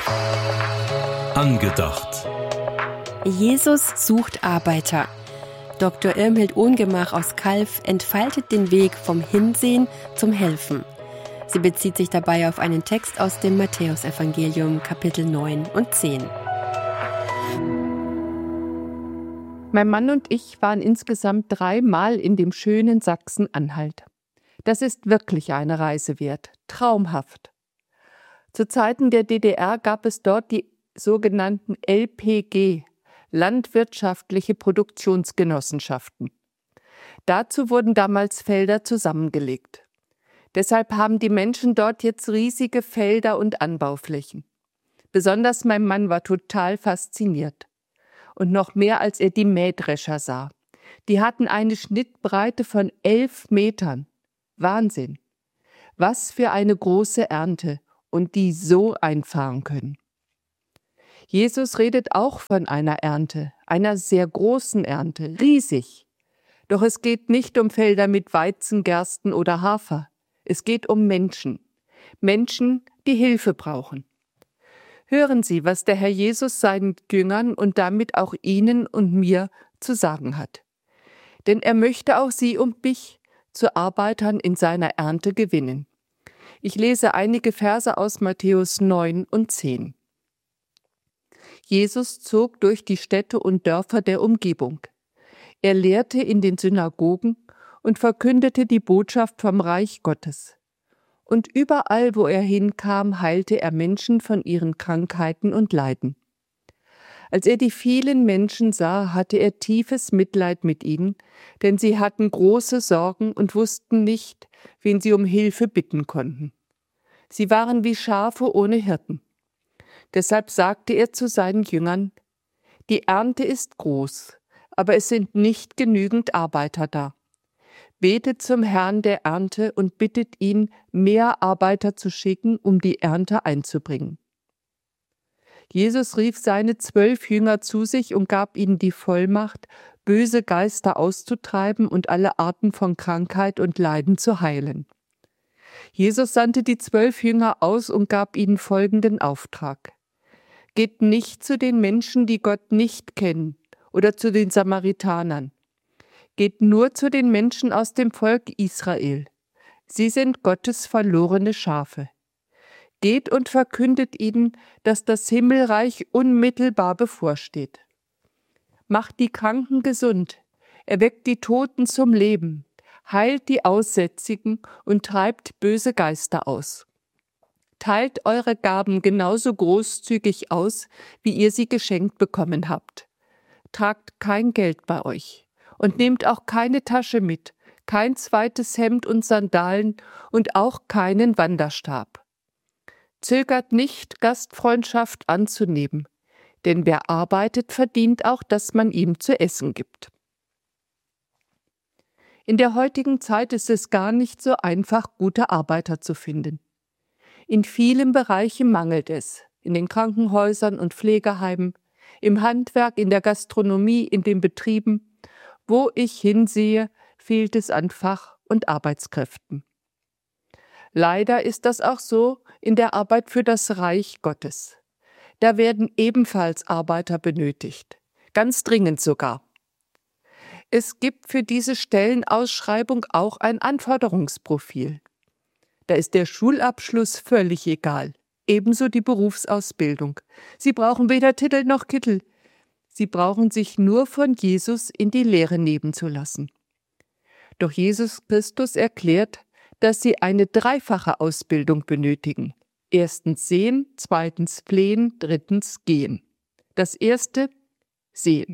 Angedacht. Jesus sucht Arbeiter. Dr. Irmhild Ohngemach aus Calw entfaltet den Weg vom Hinsehen zum Helfen. Sie bezieht sich dabei auf einen Text aus dem Matthäusevangelium, Kapitel 9 und 10. Mein Mann und ich waren insgesamt 3 Mal in dem schönen Sachsen-Anhalt. Das ist wirklich eine Reise wert, traumhaft. Zu Zeiten der DDR gab es dort die sogenannten LPG, landwirtschaftliche Produktionsgenossenschaften. Dazu wurden damals Felder zusammengelegt. Deshalb haben die Menschen dort jetzt riesige Felder und Anbauflächen. Besonders mein Mann war total fasziniert. Und noch mehr, als er die Mähdrescher sah. Die hatten eine Schnittbreite von 11 Metern. Wahnsinn. Was für eine große Ernte und die so einfahren können. Jesus redet auch von einer Ernte, einer sehr großen Ernte, riesig. Doch es geht nicht um Felder mit Weizen, Gersten oder Hafer. Es geht um Menschen. Menschen, die Hilfe brauchen. Hören Sie, was der Herr Jesus seinen Jüngern und damit auch Ihnen und mir zu sagen hat. Denn er möchte auch Sie und mich zu Arbeitern in seiner Ernte gewinnen. Ich lese einige Verse aus Matthäus 9 und 10. Jesus zog durch die Städte und Dörfer der Umgebung. Er lehrte in den Synagogen und verkündete die Botschaft vom Reich Gottes. Und überall, wo er hinkam, heilte er Menschen von ihren Krankheiten und Leiden. Als er die vielen Menschen sah, hatte er tiefes Mitleid mit ihnen, denn sie hatten große Sorgen und wussten nicht, wen sie um Hilfe bitten konnten. Sie waren wie Schafe ohne Hirten. Deshalb sagte er zu seinen Jüngern: Die Ernte ist groß, aber es sind nicht genügend Arbeiter da. Betet zum Herrn der Ernte und bittet ihn, mehr Arbeiter zu schicken, um die Ernte einzubringen. Jesus rief seine 12 Jünger zu sich und gab ihnen die Vollmacht, böse Geister auszutreiben und alle Arten von Krankheit und Leiden zu heilen. Jesus sandte die 12 Jünger aus und gab ihnen folgenden Auftrag: Geht nicht zu den Menschen, die Gott nicht kennen, oder zu den Samaritanern. Geht nur zu den Menschen aus dem Volk Israel. Sie sind Gottes verlorene Schafe. Geht und verkündet ihnen, dass das Himmelreich unmittelbar bevorsteht. Macht die Kranken gesund, erweckt die Toten zum Leben, heilt die Aussätzigen und treibt böse Geister aus. Teilt eure Gaben genauso großzügig aus, wie ihr sie geschenkt bekommen habt. Tragt kein Geld bei euch. Und nehmt auch keine Tasche mit, kein zweites Hemd und Sandalen und auch keinen Wanderstab. Zögert nicht, Gastfreundschaft anzunehmen, denn wer arbeitet, verdient auch, dass man ihm zu essen gibt. In der heutigen Zeit ist es gar nicht so einfach, gute Arbeiter zu finden. In vielen Bereichen mangelt es, in den Krankenhäusern und Pflegeheimen, im Handwerk, in der Gastronomie, in den Betrieben. Wo ich hinsehe, fehlt es an Fach- und Arbeitskräften. Leider ist das auch so in der Arbeit für das Reich Gottes. Da werden ebenfalls Arbeiter benötigt, ganz dringend sogar. Es gibt für diese Stellenausschreibung auch ein Anforderungsprofil. Da ist der Schulabschluss völlig egal, ebenso die Berufsausbildung. Sie brauchen weder Titel noch Kittel. Sie brauchen sich nur von Jesus in die Lehre nehmen zu lassen. Doch Jesus Christus erklärt, dass sie eine dreifache Ausbildung benötigen. 1. Sehen, 2. Flehen, 3. Gehen. Das erste: Sehen.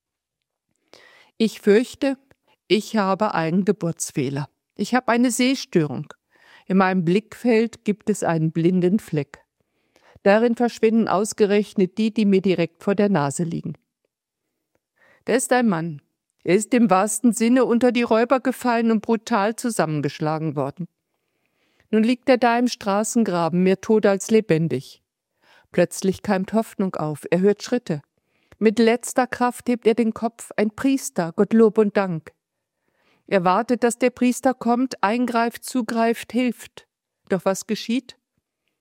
Ich fürchte, ich habe einen Geburtsfehler. Ich habe eine Sehstörung. In meinem Blickfeld gibt es einen blinden Fleck. Darin verschwinden ausgerechnet die mir direkt vor der Nase liegen. Da ist ein Mann. Er ist im wahrsten Sinne unter die Räuber gefallen und brutal zusammengeschlagen worden. Nun liegt er da im Straßengraben, mehr tot als lebendig. Plötzlich keimt Hoffnung auf, er hört Schritte. Mit letzter Kraft hebt er den Kopf, ein Priester, Gottlob und Dank. Er wartet, dass der Priester kommt, eingreift, zugreift, hilft. Doch was geschieht?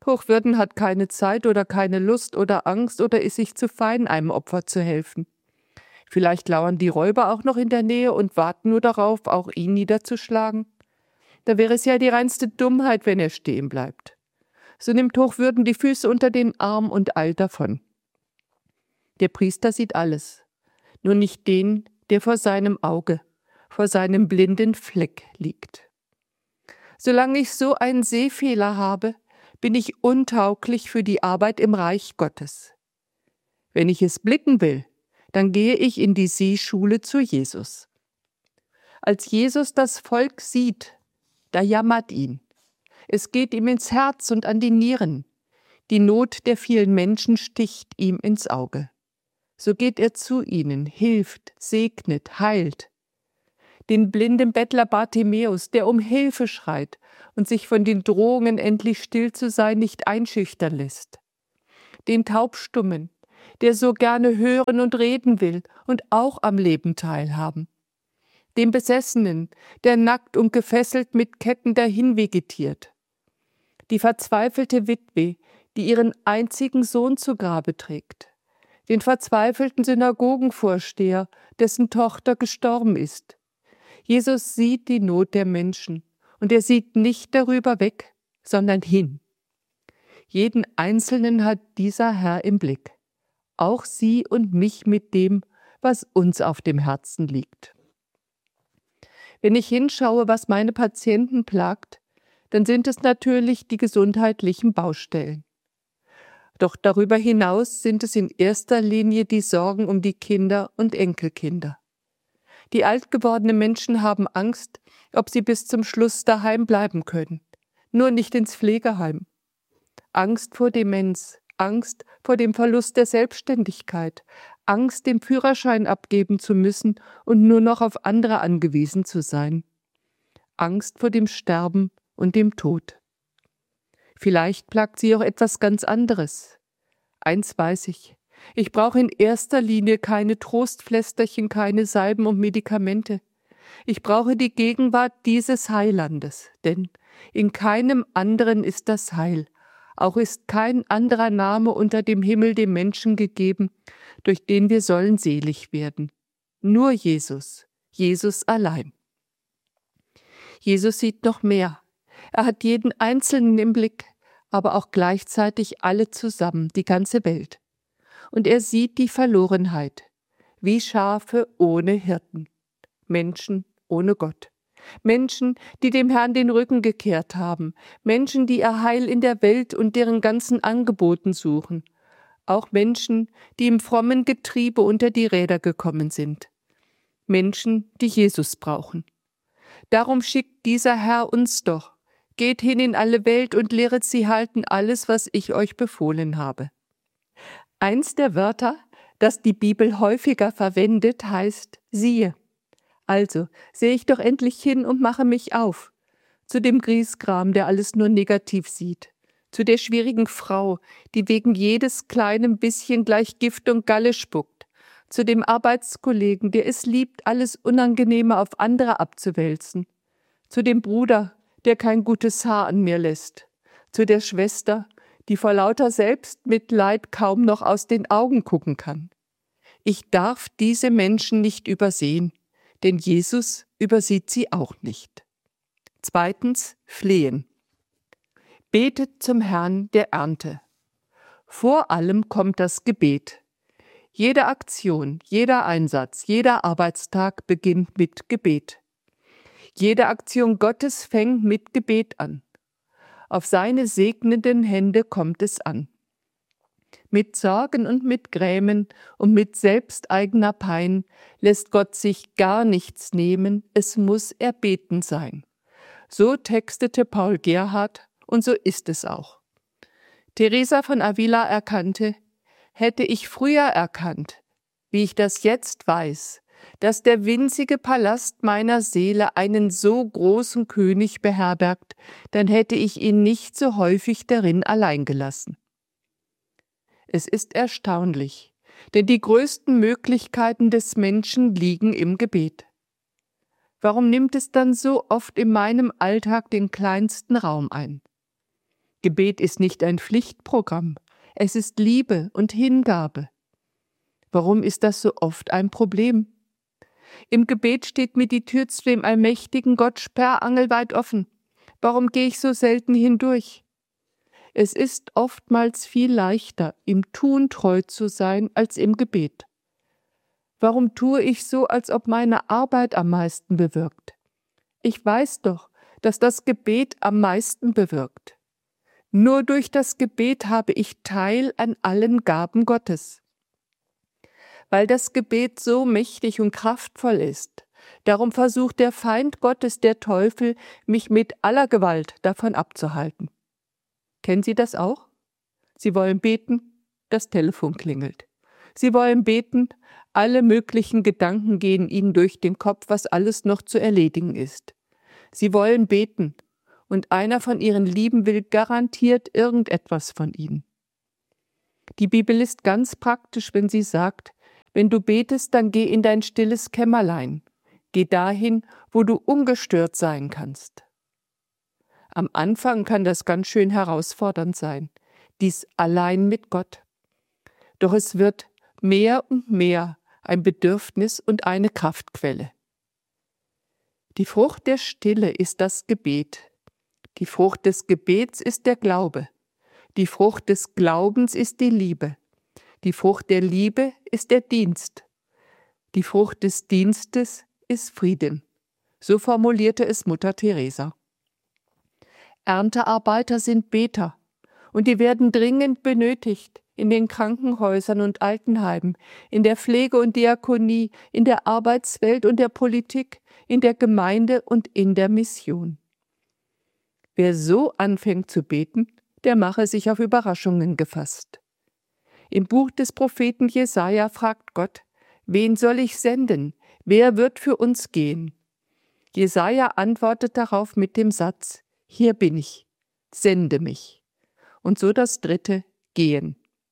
Hochwürden hat keine Zeit oder keine Lust oder Angst oder ist sich zu fein, einem Opfer zu helfen. Vielleicht lauern die Räuber auch noch in der Nähe und warten nur darauf, auch ihn niederzuschlagen. Da wäre es ja die reinste Dummheit, wenn er stehen bleibt. So nimmt Hochwürden die Füße unter den Arm und eilt davon. Der Priester sieht alles, nur nicht den, der vor seinem Auge, vor seinem blinden Fleck liegt. Solange ich so einen Sehfehler habe, bin ich untauglich für die Arbeit im Reich Gottes. Wenn ich es blicken will, dann gehe ich in die Sehschule zu Jesus. Als Jesus das Volk sieht, da jammert ihn. Es geht ihm ins Herz und an die Nieren. Die Not der vielen Menschen sticht ihm ins Auge. So geht er zu ihnen, hilft, segnet, heilt. Den blinden Bettler Bartimäus, der um Hilfe schreit und sich von den Drohungen, endlich still zu sein, nicht einschüchtern lässt. Den Taubstummen, der so gerne hören und reden will und auch am Leben teilhaben. Dem Besessenen, der nackt und gefesselt mit Ketten dahin vegetiert. Die verzweifelte Witwe, die ihren einzigen Sohn zu Grabe trägt. Den verzweifelten Synagogenvorsteher, dessen Tochter gestorben ist. Jesus sieht die Not der Menschen und er sieht nicht darüber weg, sondern hin. Jeden Einzelnen hat dieser Herr im Blick, auch Sie und mich mit dem, was uns auf dem Herzen liegt. Wenn ich hinschaue, was meine Patienten plagt, dann sind es natürlich die gesundheitlichen Baustellen. Doch darüber hinaus sind es in erster Linie die Sorgen um die Kinder und Enkelkinder. Die alt gewordenen Menschen haben Angst, ob sie bis zum Schluss daheim bleiben können, nur nicht ins Pflegeheim. Angst vor Demenz, Angst vor dem Verlust der Selbstständigkeit, Angst, den Führerschein abgeben zu müssen und nur noch auf andere angewiesen zu sein. Angst vor dem Sterben und dem Tod. Vielleicht plagt sie auch etwas ganz anderes. Eins weiß ich. Ich brauche in erster Linie keine Trostpflästerchen, keine Salben und Medikamente. Ich brauche die Gegenwart dieses Heilandes, denn in keinem anderen ist das Heil. Auch ist kein anderer Name unter dem Himmel dem Menschen gegeben, durch den wir sollen selig werden. Nur Jesus, Jesus allein. Jesus sieht noch mehr. Er hat jeden Einzelnen im Blick, aber auch gleichzeitig alle zusammen, die ganze Welt. Und er sieht die Verlorenheit, wie Schafe ohne Hirten, Menschen ohne Gott. Menschen, die dem Herrn den Rücken gekehrt haben, Menschen, die ihr Heil in der Welt und deren ganzen Angeboten suchen, auch Menschen, die im frommen Getriebe unter die Räder gekommen sind, Menschen, die Jesus brauchen. Darum schickt dieser Herr uns doch, geht hin in alle Welt und lehret sie halten alles, was ich euch befohlen habe. Eins der Wörter, das die Bibel häufiger verwendet, heißt siehe. Also sehe ich doch endlich hin und mache mich auf. Zu dem Griesgram, der alles nur negativ sieht. Zu der schwierigen Frau, die wegen jedes kleinen bisschen gleich Gift und Galle spuckt. Zu dem Arbeitskollegen, der es liebt, alles Unangenehme auf andere abzuwälzen. Zu dem Bruder, der kein gutes Haar an mir lässt. Zu der Schwester, die vor lauter Selbstmitleid kaum noch aus den Augen gucken kann. Ich darf diese Menschen nicht übersehen, denn Jesus übersieht sie auch nicht. Zweitens, flehen. Betet zum Herrn der Ernte. Vor allem kommt das Gebet. Jede Aktion, jeder Einsatz, jeder Arbeitstag beginnt mit Gebet. Jede Aktion Gottes fängt mit Gebet an. Auf seine segnenden Hände kommt es an. Mit Sorgen und mit Grämen und mit selbsteigener Pein lässt Gott sich gar nichts nehmen, es muss erbeten sein. So textete Paul Gerhard und so ist es auch. Teresa von Avila erkannte, hätte ich früher erkannt, wie ich das jetzt weiß, dass der winzige Palast meiner Seele einen so großen König beherbergt, dann hätte ich ihn nicht so häufig darin allein gelassen. Es ist erstaunlich, denn die größten Möglichkeiten des Menschen liegen im Gebet. Warum nimmt es dann so oft in meinem Alltag den kleinsten Raum ein? Gebet ist nicht ein Pflichtprogramm, es ist Liebe und Hingabe. Warum ist das so oft ein Problem? Im Gebet steht mir die Tür zu dem allmächtigen Gott sperrangelweit offen. Warum gehe ich so selten hindurch? Es ist oftmals viel leichter, im Tun treu zu sein, als im Gebet. Warum tue ich so, als ob meine Arbeit am meisten bewirkt? Ich weiß doch, dass das Gebet am meisten bewirkt. Nur durch das Gebet habe ich Teil an allen Gaben Gottes. Weil das Gebet so mächtig und kraftvoll ist, darum versucht der Feind Gottes, der Teufel, mich mit aller Gewalt davon abzuhalten. Kennen Sie das auch? Sie wollen beten, das Telefon klingelt. Sie wollen beten, alle möglichen Gedanken gehen Ihnen durch den Kopf, was alles noch zu erledigen ist. Sie wollen beten, und einer von Ihren Lieben will garantiert irgendetwas von Ihnen. Die Bibel ist ganz praktisch, wenn sie sagt, wenn du betest, dann geh in dein stilles Kämmerlein. Geh dahin, wo du ungestört sein kannst. Am Anfang kann das ganz schön herausfordernd sein, dies allein mit Gott. Doch es wird mehr und mehr ein Bedürfnis und eine Kraftquelle. Die Frucht der Stille ist das Gebet. Die Frucht des Gebets ist der Glaube. Die Frucht des Glaubens ist die Liebe. Die Frucht der Liebe ist der Dienst. Die Frucht des Dienstes ist Frieden. So formulierte es Mutter Teresa. Erntearbeiter sind Beter und die werden dringend benötigt in den Krankenhäusern und Altenheimen, in der Pflege und Diakonie, in der Arbeitswelt und der Politik, in der Gemeinde und in der Mission. Wer so anfängt zu beten, der mache sich auf Überraschungen gefasst. Im Buch des Propheten Jesaja fragt Gott, wen soll ich senden? Wer wird für uns gehen? Jesaja antwortet darauf mit dem Satz, hier bin ich, sende mich. Und so das dritte, gehen.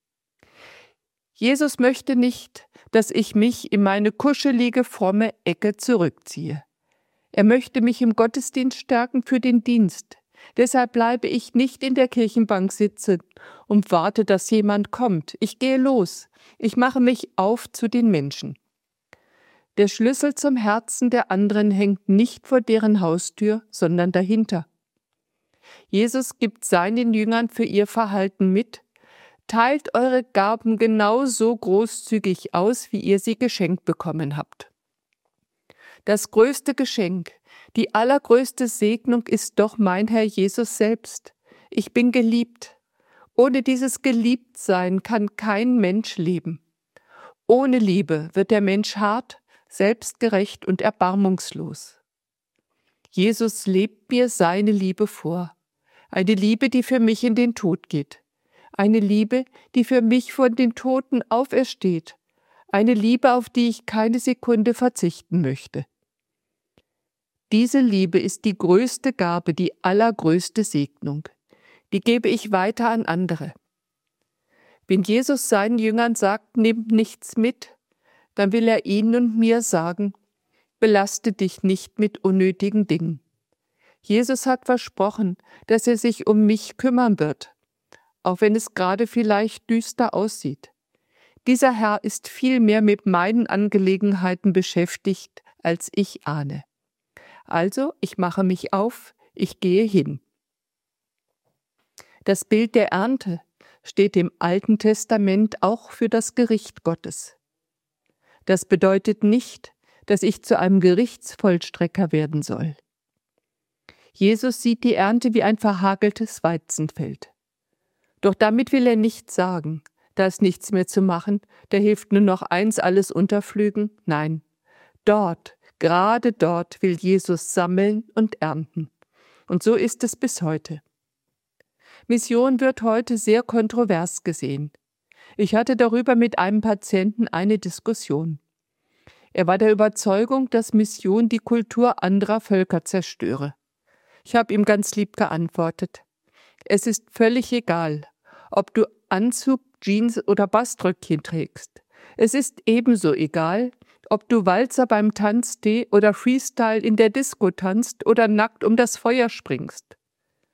Jesus möchte nicht, dass ich mich in meine kuschelige, fromme Ecke zurückziehe. Er möchte mich im Gottesdienst stärken für den Dienst. Deshalb bleibe ich nicht in der Kirchenbank sitzen und warte, dass jemand kommt. Ich gehe los. Ich mache mich auf zu den Menschen. Der Schlüssel zum Herzen der anderen hängt nicht vor deren Haustür, sondern dahinter. Jesus gibt seinen Jüngern für ihr Verhalten mit: Teilt eure Gaben genauso großzügig aus, wie ihr sie geschenkt bekommen habt. Das größte Geschenk, die allergrößte Segnung ist doch mein Herr Jesus selbst. Ich bin geliebt. Ohne dieses Geliebtsein kann kein Mensch leben. Ohne Liebe wird der Mensch hart, selbstgerecht und erbarmungslos. Jesus lebt mir seine Liebe vor. Eine Liebe, die für mich in den Tod geht. Eine Liebe, die für mich von den Toten aufersteht. Eine Liebe, auf die ich keine Sekunde verzichten möchte. Diese Liebe ist die größte Gabe, die allergrößte Segnung. Die gebe ich weiter an andere. Wenn Jesus seinen Jüngern sagt, nehmt nichts mit, dann will er ihnen und mir sagen, belaste dich nicht mit unnötigen Dingen. Jesus hat versprochen, dass er sich um mich kümmern wird, auch wenn es gerade vielleicht düster aussieht. Dieser Herr ist viel mehr mit meinen Angelegenheiten beschäftigt, als ich ahne. Also, ich mache mich auf, ich gehe hin. Das Bild der Ernte steht im Alten Testament auch für das Gericht Gottes. Das bedeutet nicht, dass ich zu einem Gerichtsvollstrecker werden soll. Jesus sieht die Ernte wie ein verhageltes Weizenfeld. Doch damit will er nicht sagen, da ist nichts mehr zu machen, da hilft nur noch eins, alles unterpflügen. Nein, dort, gerade dort will Jesus sammeln und ernten. Und so ist es bis heute. Mission wird heute sehr kontrovers gesehen. Ich hatte darüber mit einem Patienten eine Diskussion. Er war der Überzeugung, dass Mission die Kultur anderer Völker zerstöre. Ich habe ihm ganz lieb geantwortet: Es ist völlig egal, ob du Anzug, Jeans oder Baströckchen trägst. Es ist ebenso egal, ob du Walzer beim Tanztee oder Freestyle in der Disco tanzt oder nackt um das Feuer springst.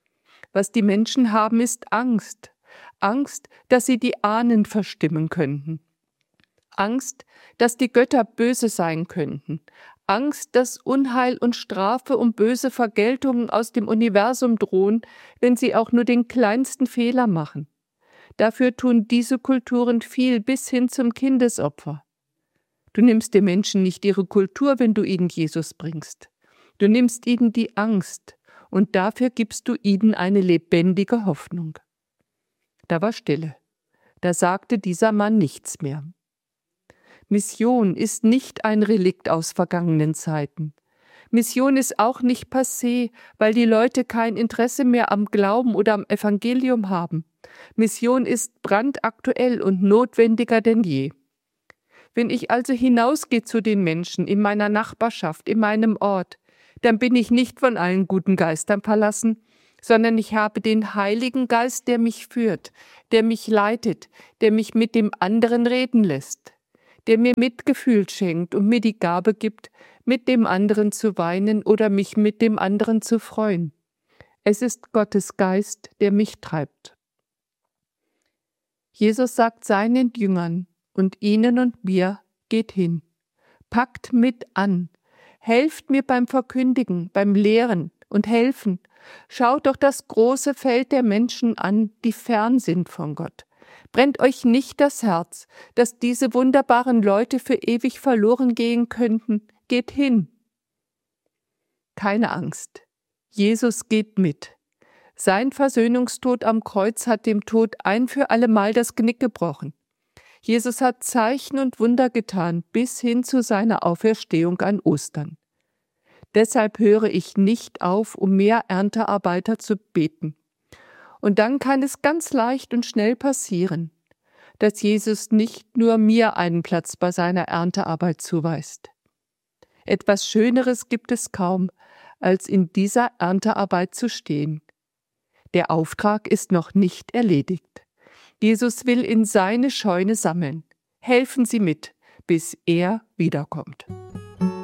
Was die Menschen haben, ist Angst. Angst, dass sie die Ahnen verstimmen könnten. Angst, dass die Götter böse sein könnten. Angst, dass Unheil und Strafe und böse Vergeltungen aus dem Universum drohen, wenn sie auch nur den kleinsten Fehler machen. Dafür tun diese Kulturen viel bis hin zum Kindesopfer. Du nimmst den Menschen nicht ihre Kultur, wenn du ihnen Jesus bringst. Du nimmst ihnen die Angst und dafür gibst du ihnen eine lebendige Hoffnung. Da war Stille. Da sagte dieser Mann nichts mehr. Mission ist nicht ein Relikt aus vergangenen Zeiten. Mission ist auch nicht passé, weil die Leute kein Interesse mehr am Glauben oder am Evangelium haben. Mission ist brandaktuell und notwendiger denn je. Wenn ich also hinausgehe zu den Menschen in meiner Nachbarschaft, in meinem Ort, dann bin ich nicht von allen guten Geistern verlassen, sondern ich habe den Heiligen Geist, der mich führt, der mich leitet, der mich mit dem anderen reden lässt, der mir Mitgefühl schenkt und mir die Gabe gibt, mit dem anderen zu weinen oder mich mit dem anderen zu freuen. Es ist Gottes Geist, der mich treibt. Jesus sagt seinen Jüngern und ihnen und mir, geht hin, packt mit an, helft mir beim Verkündigen, beim Lehren und Helfen. Schaut doch das große Feld der Menschen an, die fern sind von Gott. Brennt euch nicht das Herz, dass diese wunderbaren Leute für ewig verloren gehen könnten. Geht hin. Keine Angst. Jesus geht mit. Sein Versöhnungstod am Kreuz hat dem Tod ein für allemal das Genick gebrochen. Jesus hat Zeichen und Wunder getan, bis hin zu seiner Auferstehung an Ostern. Deshalb höre ich nicht auf, um mehr Erntearbeiter zu beten. Und dann kann es ganz leicht und schnell passieren, dass Jesus nicht nur mir einen Platz bei seiner Erntearbeit zuweist. Etwas Schöneres gibt es kaum, als in dieser Erntearbeit zu stehen. Der Auftrag ist noch nicht erledigt. Jesus will in seine Scheune sammeln. Helfen Sie mit, bis er wiederkommt.